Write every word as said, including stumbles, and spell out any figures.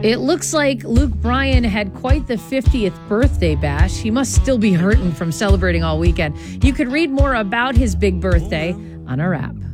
It looks like Luke Bryan had quite the fiftieth birthday bash. He must still be hurting from celebrating all weekend. You can read more about his big birthday on our app.